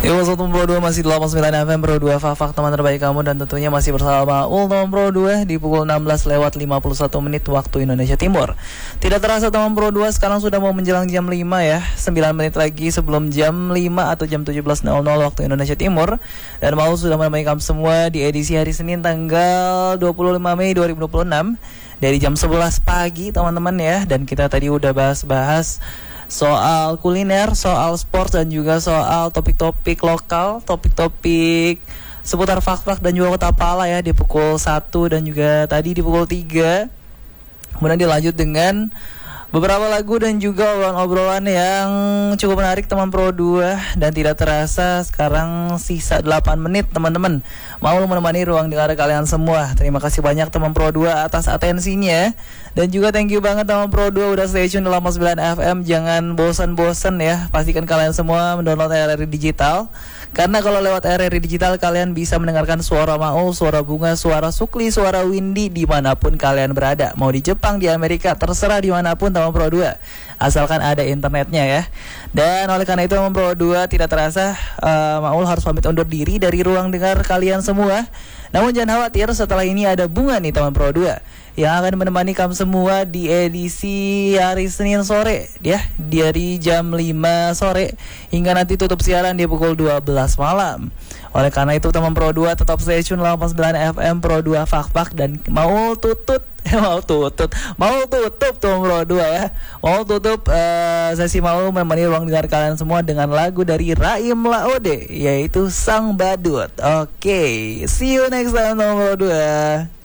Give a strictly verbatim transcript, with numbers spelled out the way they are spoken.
Yo, satu Pro dua masih delapan puluh sembilan F M Pro dua Fak teman terbaik kamu, dan tentunya masih bersama Ul teman Pro dua di pukul enam belas lewat lima puluh satu menit waktu Indonesia Timur. Tidak terasa teman Pro dua sekarang sudah mau menjelang jam lima ya. sembilan menit lagi sebelum jam lima atau jam tujuh belas waktu Indonesia Timur. Dan mau sudah menemani kamu semua di edisi hari Senin tanggal dua puluh lima Mei dua ribu dua puluh enam dari jam sebelas pagi teman-teman ya. Dan kita tadi udah bahas-bahas soal kuliner, soal sport, dan juga soal topik-topik lokal, topik-topik seputar fak-fak dan juga kota pala ya di pukul satu dan juga tadi di pukul tiga. Kemudian dilanjut dengan beberapa lagu dan juga obrolan-obrolan yang cukup menarik teman Pro dua. Dan tidak terasa sekarang sisa delapan menit teman-teman mau menemani ruang dengar kalian semua. Terima kasih banyak teman Pro dua atas atensinya. Dan juga thank you banget teman Pro dua udah stay tune delapan puluh sembilan F M. Jangan bosan-bosan ya. Pastikan kalian semua mendownload R R I Digital. Karena kalau lewat R R I Digital kalian bisa mendengarkan suara Maul, suara Bunga, suara Sukli, suara Windy dimanapun kalian berada. Mau di Jepang, di Amerika, terserah dimanapun teman Pro dua, asalkan ada internetnya ya. Dan oleh karena itu teman Pro dua tidak terasa uh, Maul harus pamit undur diri dari ruang dengar kalian semua. Namun jangan khawatir, setelah ini ada Bunga nih teman Pro dua yang akan menemani kamu semua di edisi hari Senin sore ya, dari jam lima sore hingga nanti tutup siaran di pukul dua belas malam. Oleh karena itu teman Pro dua tetap stay tune delapan puluh sembilan F M Pro dua Fak-Fak. Dan mau tutut mau tutut mau tutup teman Pro dua ya, mau tutup uh, sesi mau menemani ruang dengar kalian semua dengan lagu dari Raim Laode yaitu Sang Badut. Oke, okay. See you next time teman Pro dua.